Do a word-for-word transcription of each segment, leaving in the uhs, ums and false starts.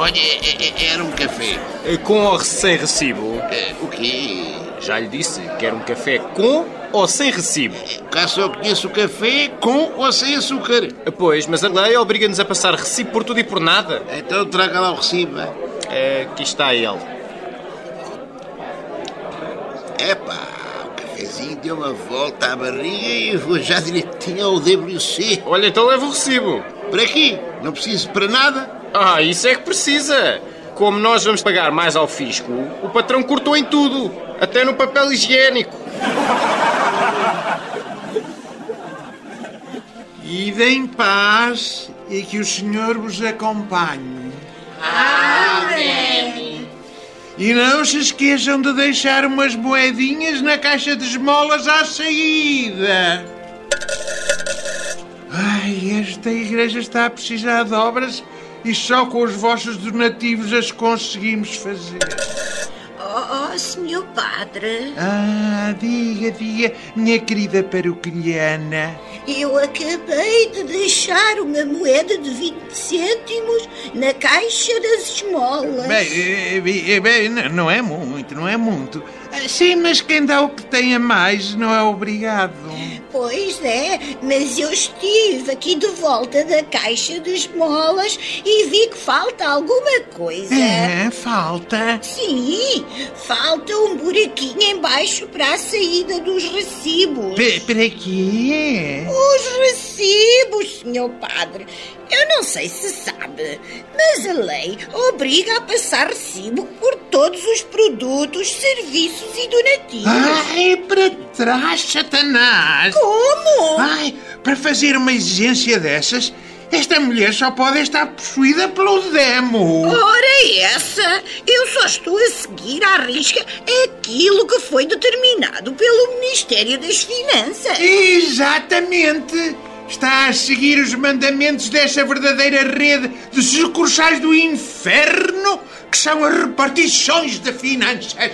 Olha, era um café. Com ou sem recibo? O quê? Já lhe disse, quer um café com ou sem recibo? Cá só conheço o café com ou sem açúcar. Pois, mas a lei obriga-nos a passar recibo por tudo e por nada. Então traga lá o recibo. É, aqui está ele. Epá, o cafezinho deu uma volta à barriga e eu vou já direitinho ao W C. Olha, então leva o recibo. Para quê? Não preciso para nada? Ah, isso é que precisa. Como nós vamos pagar mais ao fisco, o patrão cortou em tudo, até no papel higiênico. Ide em paz e que o Senhor vos acompanhe. Amém. E não se esqueçam de deixar umas moedinhas na caixa de esmolas à saída. Ai, esta igreja está a precisar de obras e só com os vossos donativos as conseguimos fazer. Oh, oh, senhor padre, Ah, diga, diga, minha querida paroquiana. eu acabei de deixar uma moeda de vinte cêntimos na caixa das esmolas. Bem, eh, eh, bem, não é muito, não é muito. Sim, mas quem dá o que tem a mais não é obrigado. Pois é, mas eu estive aqui de volta da caixa de esmolas e vi que falta alguma coisa. É, falta. Sim, falta um buraquinho embaixo para a saída dos recibos. P- Para quê? Os recibos, senhor padre. Eu não sei se sabe, mas a lei obriga a passar recibo por todos os produtos, serviços e donativos. Ai, para trás, Satanás! Como? Ai, para fazer uma exigência dessas, esta mulher só pode estar possuída pelo demo. Ora essa, eu só estou a seguir à risca aquilo que foi determinado pelo Ministério das Finanças. Exatamente! Está a seguir os mandamentos dessa verdadeira rede de sucursais do inferno, que são as repartições de finanças.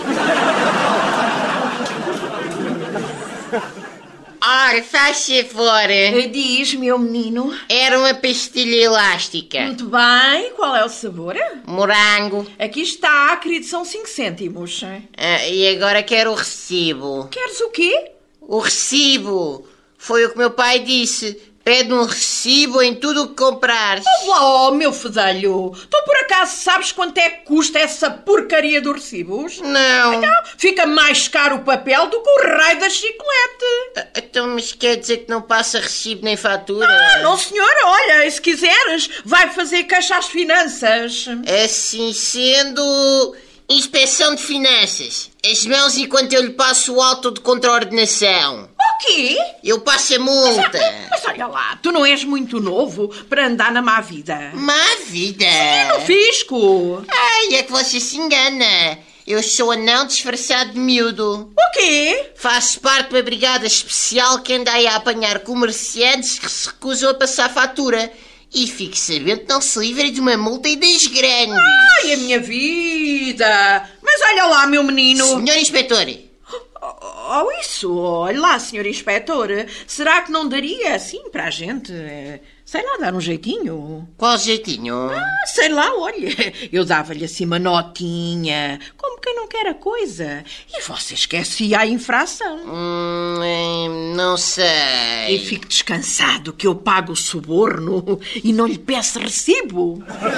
Ora, faz favor. Diz, meu menino. Era uma pastilha elástica. Muito bem. Qual é o sabor? Morango. Aqui está, querido, são cinco cêntimos. Ah, e agora quero o recibo. Queres o quê? O recibo. Foi o que meu pai disse. Pede um recibo em tudo o que comprares. Oh, meu fedelho. Tu por acaso sabes quanto é que custa essa porcaria dos recibos? Não. Então, fica mais caro o papel do que o raio da chiclete. Ah, Então, mas quer dizer que não passa recibo nem fatura? Ah, não, senhora. Olha, se quiseres, vai fazer queixa às finanças. Assim sendo... Inspeção de finanças. As mãos enquanto eu lhe passo o auto de contraordenação. O quê? Eu passo a multa. Mas olha lá, tu não és muito novo para andar na má vida. Má vida. No fisco. Ai, é que você se engana. Eu sou anão disfarçado de miúdo. O quê? Faço parte de uma brigada especial que anda aí a apanhar comerciantes que se recusam a passar fatura. E fique sabendo que não se livre de uma multa e das grandes. Ai, a minha vida. Mas olha lá, meu menino. Senhor Inspetor. Oh, isso. Olha lá, senhor Inspetor. Será que não daria assim para a gente? Sei lá, dar um jeitinho. Qual jeitinho? Ah, sei lá, olha. Eu dava-lhe assim uma notinha. Como quem não quer a coisa. E você esquecia a infração. Hum, não sei. E fique descansado que eu pago o suborno e não lhe peço recibo.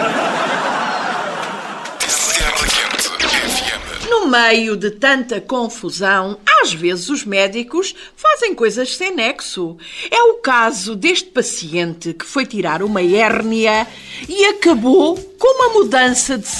No meio de tanta confusão, às vezes os médicos fazem coisas sem nexo. É o caso deste paciente que foi tirar uma hérnia e acabou com uma mudança de